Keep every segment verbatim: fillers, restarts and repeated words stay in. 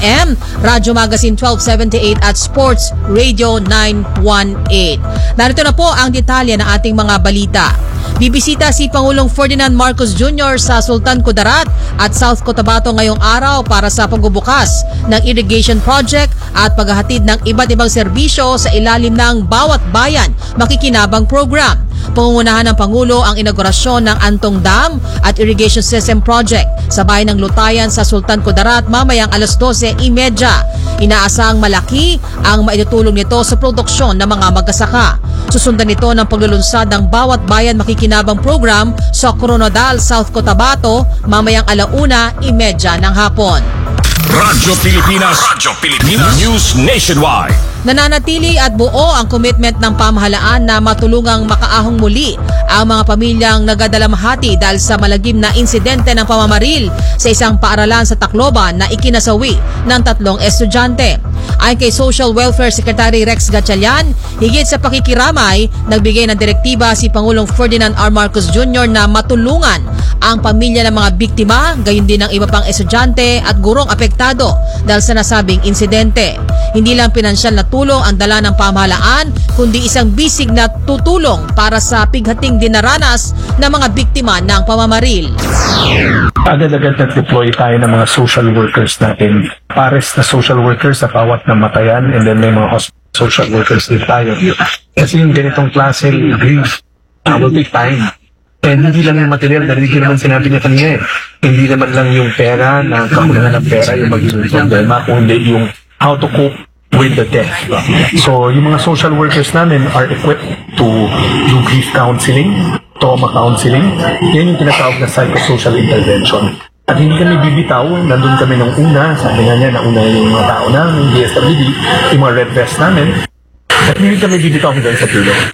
M, Radyo Magazine twelve seventy-eight at Sports Radio nine one eight. Narito na po ang detalye ng ating mga balita. Bibisita si Pangulong Ferdinand Marcos Junior sa Sultan Kudarat at South Cotabato ngayong araw para sa pagbubukas ng irrigation project at paghahatid ng iba't ibang serbisyo sa ilalim ng Bawat Bayan Makikinabang program. Pangungunahan ng Pangulo ang inaugurasyon ng Antong Dam at Irrigation System Project sa bayan ng Lutayan sa Sultan Kudarat mamayang alas dose trenta. Inaasang malaki ang maitutulong nito sa produksyon ng mga magsasaka. Susundan nito ng paglulunsad ng Bawat Bayan Makikinabang program sa Coronadal, South Cotabato mamayang alauna trenta ng hapon. Radyo Pilipinas, Radyo Pilipinas News Nationwide. Nananatili at buo ang commitment ng pamahalaan na matulungang makaahong muli ang mga pamilyang nagadalamhati dahil sa malagim na insidente ng pamamaril sa isang paaralan sa Tacloban na ikinasawi ng tatlong estudyante. Ayon kay Social Welfare Secretary Rex Gatchalian, higit sa pakikiramay, nagbigay ng direktiba si Pangulong Ferdinand R. Marcos Junior na matulungan ang pamilya ng mga biktima, gayon din ng iba pang estudyante at gurong apektado dahil sa nasabing insidente. Hindi lang pinansyal na tulong ang dala ng pamahalaan, kundi isang bisig na tutulong para sa pighating dinaranas ng mga biktima ng pamamaril. Agad-agad nag-deploy tayo ng mga social workers natin. Pares na social workers sa bawat namatayan, and then may mga social workers din tayo. Kasi yung ganitong klase ng grief uh, will take time. And hindi lang yung material, dahil hindi naman sinabi niya kanina eh. Hindi naman lang yung pera, na kakulangan ng pera yung magiging problema, kundi yung how to cope with the death. So, yung mga social workers namin are equipped to do grief counseling, trauma counseling. Yan yung tinatawag na psychosocial intervention. At hindi kami bibitaw, nandun kami nung una, sabi nga niya, nauna yung mga tao namin, D S W D, yung mga red vest namin, at hindi kami bibitaw hanggang sa tulong.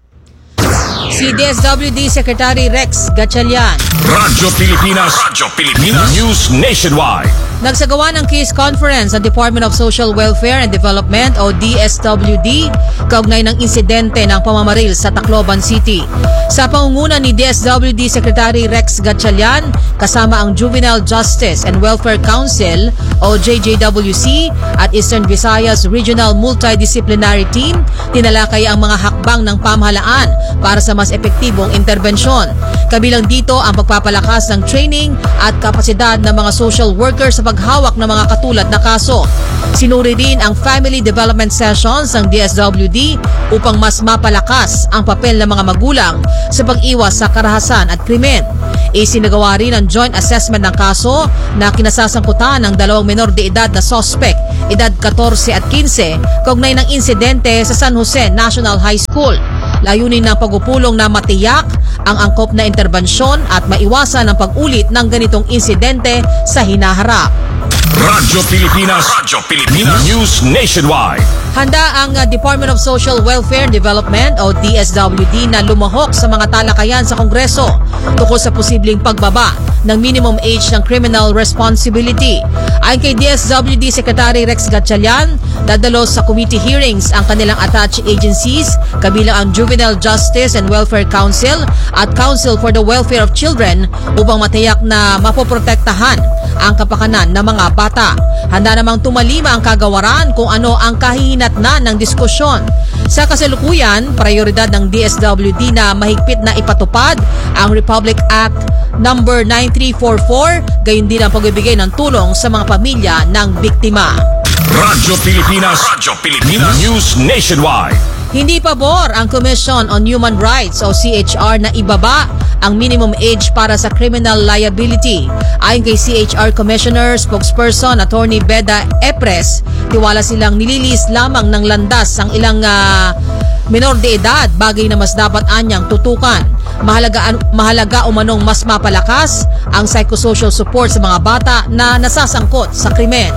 Si D S W D Secretary Rex Gatchalian. Radyo Pilipinas, Radyo Pilipinas News Nationwide. Nagsagawa ng case conference ang Department of Social Welfare and Development o D S W D kaugnay ng insidente ng pamamaril sa Tacloban City. Sa pangunguna ni D S W D Secretary Rex Gatchalian kasama ang Juvenile Justice and Welfare Council o J J W C at Eastern Visayas Regional Multidisciplinary Team, tinalakay ang mga hakbang ng pamahalaan para sa mas epektibong interbensyon. Kabilang dito ang pagpapalakas ng training at kapasidad ng mga social workers sa paghawak ng mga katulad na kaso. Sinuri din ang family development sessions ng D S W D upang mas mapalakas ang papel ng mga magulang sa pag-iwas sa karahasan at krimen. Isinagawa rin ang joint assessment ng kaso na kinasasangkutan ng dalawang menor de edad na suspect, edad fourteen at fifteen, kaugnay ng insidente sa San Jose National High School. Layunin ng pagpupulong na matiyak ang angkop na interbensyon at maiwasan ang pag-ulit ng ganitong insidente sa hinaharap. Radyo Pilipinas, Radyo Pilipinas News Nationwide. Handa ang uh, Department of Social Welfare and Development o D S W D na lumahok sa mga talakayan sa Kongreso tungkol sa posibleng pagbaba ng minimum age ng criminal responsibility. Ayon kay D S W D Secretary Rex Gatchalian, dadalo sa committee hearings ang kanilang attached agencies, kabilang ang Juvenile Justice and Welfare Council at Council for the Welfare of Children upang matiyak na mapoprotektahan ang kapakanan ng mga bata. Handa namang tumalima ang kagawaran kung ano ang kahihinatnan ng diskusyon. Sa kasalukuyan, prioridad ng D S W D na mahigpit na ipatupad ang Republic Act number nine three four four, gayon din ang pagbibigay ng tulong sa mga pamilya ng biktima. Radyo Pilipinas, Radyo Pilipinas News Nationwide. Hindi pabor ang Commission on Human Rights o C H R na ibaba ang minimum age para sa criminal liability. Ayon kay C H R Commissioner Spokesperson Attorney Beda Epres, tiwala silang nililis lamang ng landas ang ilang uh, menor de edad, bagay na mas dapat anyang tutukan. Mahalaga, mahalaga umanong mas mapalakas ang psychosocial support sa mga bata na nasasangkot sa krimen.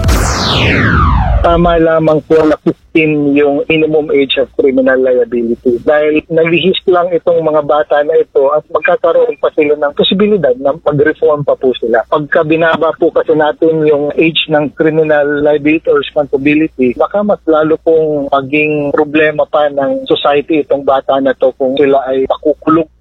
Tama lamang po na fifteen yung minimum age of criminal liability. Dahil nalihis lang itong mga bata na ito at magkakaroon pa sila ng posibilidad na mag-reform pa po sila. Pagka binaba po kasi natin yung age ng criminal liability or responsibility, baka mas lalo pong maging problema pa ng society itong bata na to kung sila ay pakukulong.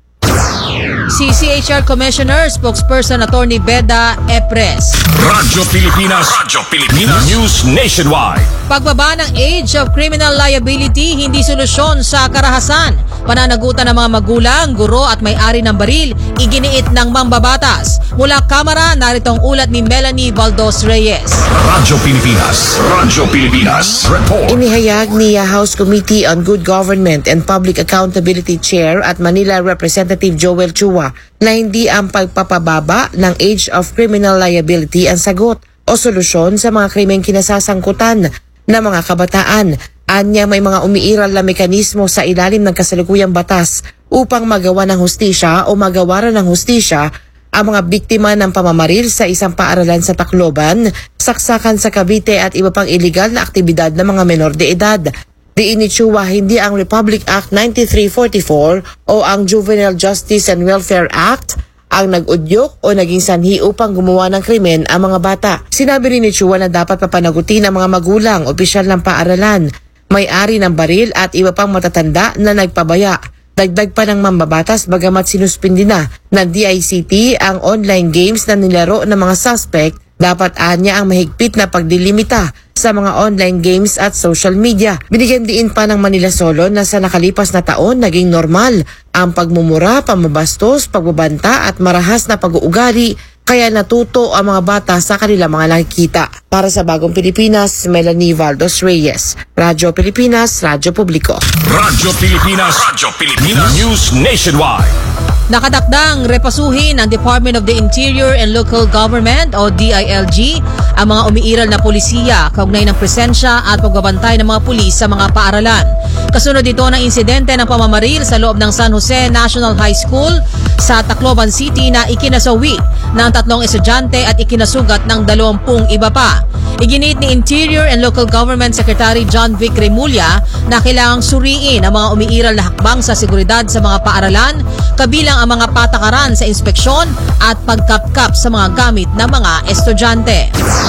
Si C H R Commissioner Spokesperson Attorney Beda Epres. Radyo Pilipinas. Radyo Pilipinas. News Nationwide. Pagbaba ng age of criminal liability hindi solusyon sa karahasan. Pananagutan ng mga magulang, guro at may-ari ng baril, iginiit ng mambabatas. Mula Kamara, narito ang ulat ni Melanie Valdos Reyes. Radyo Pilipinas. Radyo Pilipinas. Report. Inihayag ni House Committee on Good Government and Public Accountability Chair at Manila Representative Joel Chua na hindi ang pagpapababa ng age of criminal liability ang sagot o solusyon sa mga krimeng kinasasangkutan ng mga kabataan. Anya may mga umiiral na mekanismo sa ilalim ng kasalukuyang batas upang magawa ng hustisya o magawaran ng hustisya ang mga biktima ng pamamaril sa isang paaralan sa Tacloban, saksakan sa Cavite at iba pang iligal na aktibidad ng mga menor de edad. Diin ni Chua, hindi ang Republic Act ninety-three forty-four o ang Juvenile Justice and Welfare Act ang nag-udyok o naging sanhi upang gumawa ng krimen ang mga bata. Sinabi rin ni Chua na dapat papanagutin ang mga magulang, opisyal ng paaralan, may-ari ng baril at iba pang matatanda na nagpabaya. Dagdag pa ng mambabatas bagamat sinuspindi na ng D I C T ang online games na nilaro ng mga suspect, dapat anya ang mahigpit na pagdilimita sa mga online games at social media. Binigyan diin pa ng Manila Solon na sa nakalipas na taon naging normal ang pagmumura, pamabastos, pagbabanta at marahas na pag-uugali, kaya natuto ang mga bata sa kanilang mga nakikita. Para sa Bagong Pilipinas, Melanie Valdos Reyes, Radyo Pilipinas, Radyo Publiko. Radyo Pilipinas. Radyo Pilipinas. News Nationwide. Nakadakdang repasuhin ng Department of the Interior and Local Government o D I L G ang mga umiiral na polisiya kaugnay ng presensya at pagbabantay ng mga pulis sa mga paaralan. Kasunod ito ng insidente ng pamamaril sa loob ng San Jose National High School sa Tacloban City na ikinasawi ng tatlong estudyante at ikinasugat ng dalawampung iba pa. Iginit ni Interior and Local Government Secretary John Vic Remulla na kailangang suriin ang mga umiiral na hakbang sa seguridad sa mga paaralan, kabilang ang mga patakaran sa inspeksyon at pagkapkap sa mga gamit ng mga estudyante.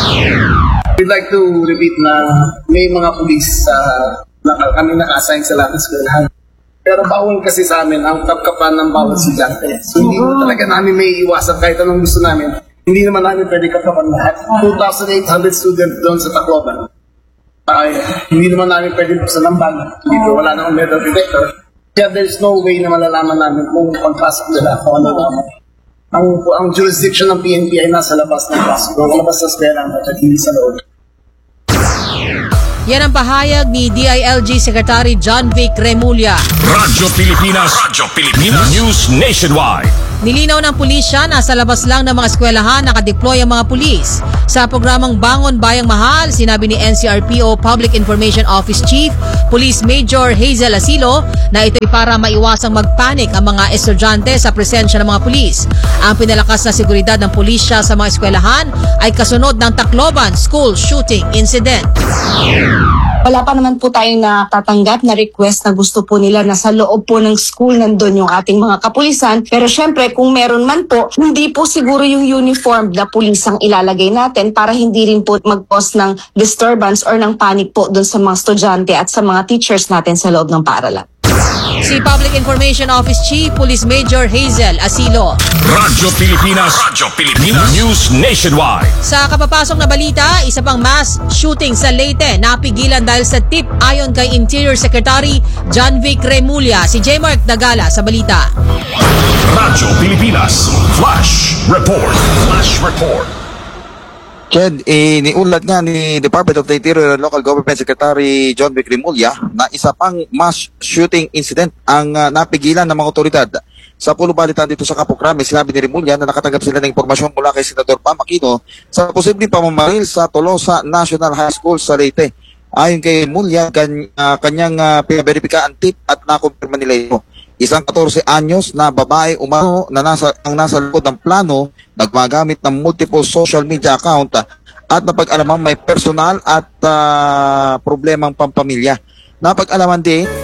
We'd like to repeat na may mga pulis uh, na kami naka-assign sa lahat ng eskwelahan. Pero bawal kasi sa amin ang kapkapan ng bawat estudyante. So hindi mo talaga namin may iwasan kahit anong gusto namin. Hindi naman namin pwede kapkapan lahat. two thousand eight hundred students doon sa Tacloban. Ay, hindi naman namin pwede buksan ng bag. Hindi ko wala nang metal detector. Kaya there's no way na malalaman namin kung pagpasok nila kung ano naman. Ang, ang jurisdiction ng P N P ay nasa labas ng classroom, labas sa eskwela at hindi sa loob. Yan ang pahayag ni D I L G Secretary John Vic Remulla. Radyo Pilipinas. Radyo Pilipinas. News Nationwide. Nilinaw ng pulisya na sa labas lang ng mga eskwelahan nakadeploy ang mga pulis. Sa programang Bangon Bayang Mahal, sinabi ni N C R P O Public Information Office Chief Police Major Hazel Asilo na ito'y para maiwasang magpanik ang mga estudyante sa presensya ng mga pulis. Ang pinalakas na seguridad ng pulisya sa mga eskwelahan ay kasunod ng Tacloban School Shooting Incident. Wala pa naman po tayong natatanggap na request na gusto po nila na sa loob po ng school nandun yung ating mga kapulisan. Pero syempre, kung meron man po, hindi po siguro yung uniform na pulis ang ilalagay natin para hindi rin po mag-cause ng disturbance or ng panic po dun sa mga estudyante at sa mga teachers natin sa loob ng paaralan. Si Public Information Office Chief Police Major Hazel Asilo. Radyo Pilipinas. Radyo Pilipinas. News Nationwide. Sa kapapasok na balita, isa pang mass shooting sa Leyte napigilan dahil sa tip ayon kay Interior Secretary John Vic Remulla. Si J. Mark Dagala sa balita. Radyo Pilipinas. Flash Report. Flash Report. Ken, iniulat nga ni Department of the Interior and Local Government Secretary John Vic Remulla na isa pang mass shooting incident ang uh, napigilan ng mga otoridad. Sa pulubalitan dito sa Capoc-Rame, sinabi ni Remulla na nakatanggap sila ng impormasyon mula kay Senador Pam Aquino sa posibleng pamamaril sa Tolosa National High School sa Leyte. Ayon kay Remulla, kan, uh, kanyang uh, pinaberipika ang tip at nakumpirma nila ito. Isang fourteen anyos na babae umano na nasa, ang nasa likod ng plano, nagmagamit ng multiple social media account at napag-alaman may personal at uh, problemang pampamilya. Napag-alaman din